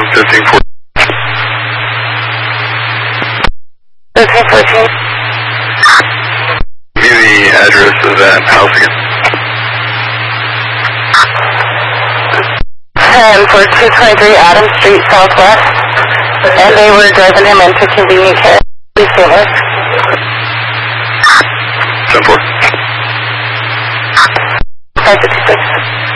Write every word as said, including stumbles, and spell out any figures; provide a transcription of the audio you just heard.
fifteen fourteen. fifteen fourteen. Give me the address of that house again. ten for two twenty-three Adams Street Southwest. And they were driving him into convenient care. Please stay there.